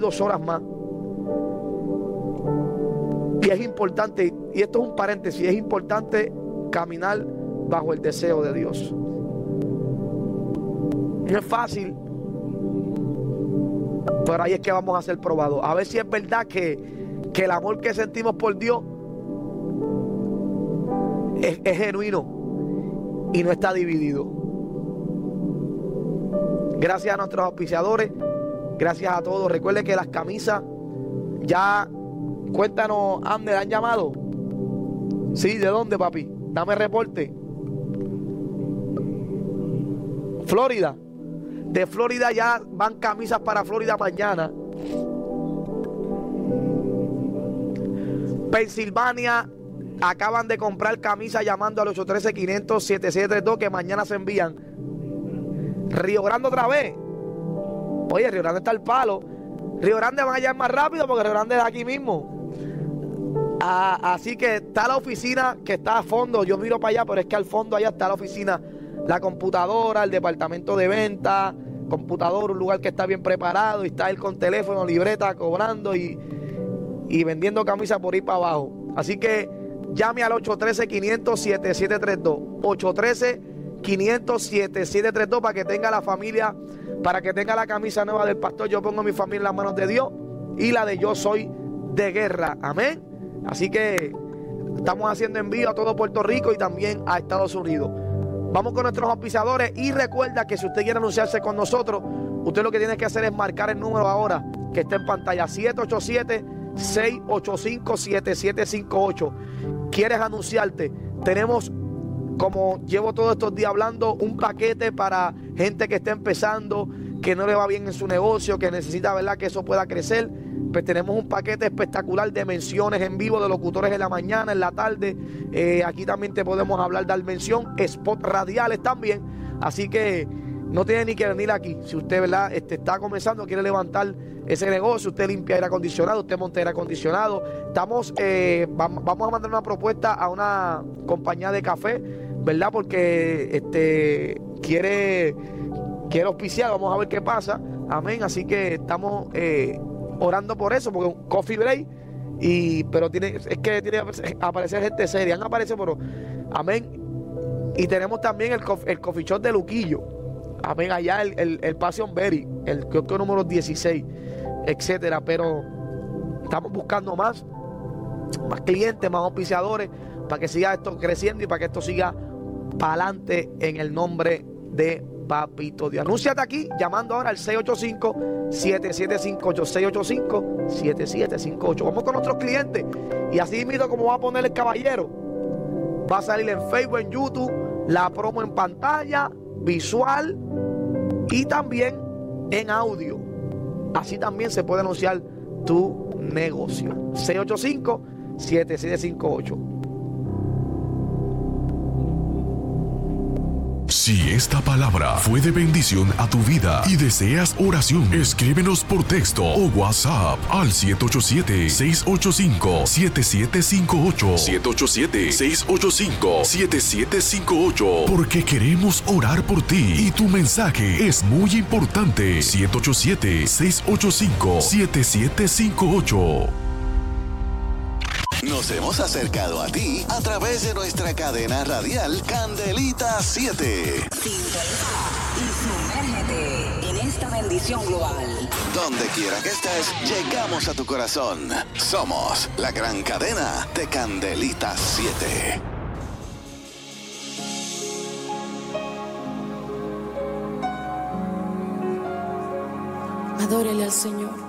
2 horas más. Y es importante, y esto es un paréntesis, es importante caminar bajo el deseo de Dios. No es fácil, pero ahí es que vamos a ser probados. A ver si es verdad que el amor que sentimos por Dios es genuino y no está dividido. Gracias a nuestros auspiciadores, gracias a todos. Recuerde que las camisas ya, cuéntanos, Ander, ¿han llamado? Sí, ¿de dónde, papi? Dame reporte. Florida. De Florida ya van camisas para Florida mañana. Pensilvania acaban de comprar camisas llamando al 813-500-7732 que mañana se envían. Río Grande otra vez. Oye, Río Grande está al palo. Río Grande van a llegar más rápido porque Río Grande es aquí mismo. Así que está la oficina que está a fondo. Yo miro para allá, pero es que al fondo allá está la oficina, la computadora, el departamento de venta, computador, un lugar que está bien preparado y está él con teléfono, libreta, cobrando y vendiendo camisas por ahí para abajo. Así que llame al 813-500-7732. 813-500-7732 para que tenga la familia, para que tenga la camisa nueva del pastor. Yo pongo mi familia en las manos de Dios y la de Yo Soy de Guerra. Amén. Así que estamos haciendo envío a todo Puerto Rico y también a Estados Unidos. Vamos con nuestros auspiciadores y recuerda que si usted quiere anunciarse con nosotros, usted lo que tiene que hacer es marcar el número ahora que está en pantalla, 787-685-7758. ¿Quieres anunciarte? Tenemos, como llevo todos estos días hablando, un paquete para gente que está empezando, que no le va bien en su negocio, que necesita, ¿verdad?, que eso pueda crecer. Pues tenemos un paquete espectacular de menciones en vivo, de locutores en la mañana, en la tarde. Aquí también te podemos hablar, dar mención, spot radiales también. Así que no tiene ni que venir aquí. Si usted, ¿verdad?, está comenzando, quiere levantar ese negocio, usted limpia aire acondicionado, usted monta aire acondicionado. Vamos a mandar una propuesta a una compañía de café, ¿verdad? Porque quiere auspiciar. Vamos a ver qué pasa. Amén. Así que estamos orando por eso, porque un coffee break, pero tiene que aparecer gente seria. Han aparecido, pero amén. Y tenemos también el coffee shop de Luquillo. Amén, allá el Passion Berry, el kiosco número 16, etcétera. Pero estamos buscando más clientes, más auspiciadores, para que siga esto creciendo y para que esto siga para adelante en el nombre de Papito Dios. Anúnciate aquí llamando ahora al 685-7758, 685-7758. Vamos con nuestros clientes y así mismo, como va a poner el caballero, va a salir en Facebook, en YouTube, la promo en pantalla, visual y también en audio. Así también se puede anunciar tu negocio. 685-7758. Si esta palabra fue de bendición a tu vida y deseas oración, escríbenos por texto o WhatsApp al 787-685-7758. 787-685-7758. Porque queremos orar por ti y tu mensaje es muy importante. 787-685-7758. Nos hemos acercado a ti a través de nuestra cadena radial Candelita 7. Sintoniza y sumérgete en esta bendición global. Donde quiera que estés, llegamos a tu corazón. Somos la gran cadena de Candelita 7. Adórele al Señor.